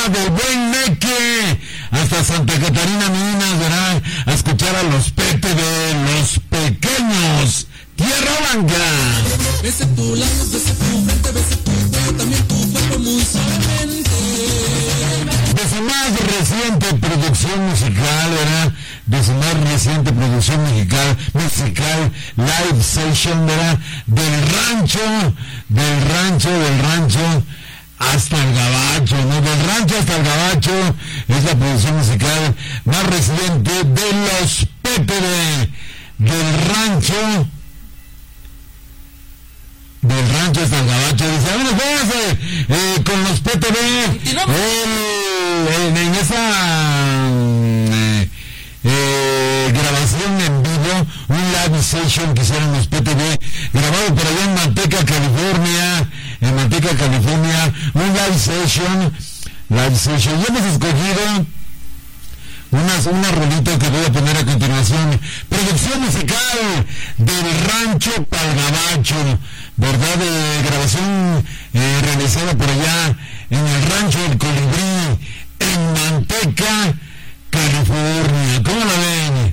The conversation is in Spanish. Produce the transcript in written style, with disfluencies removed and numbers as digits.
del Buen Meque, hasta Santa Catarina Minas, ¿verdad? A escuchar a los PTB, los pequeños. Tierra Blanca. Bese tu labios, bese tu frente, bese tu cuello, también tu cuerpo muy suavemente. De su más reciente producción musical, ¿verdad? De su más reciente producción musical, live session, ¿verdad? Del rancho hasta el gabacho, ¿no? Del rancho hasta el gabacho es la producción musical más reciente de los PTB. Del rancho hasta el gabacho. Dice, a ver, véase, con los PTB, en esa grabación en vivo, un live session que hicieron los PTB, grabado por allá en Manteca, California, un live session, y hemos escogido una rolita que voy a poner a continuación. Producción musical del rancho pa'l gabacho, ¿verdad? De grabación realizada por allá en el rancho del Colibrí, en Manteca, California. ¿Cómo la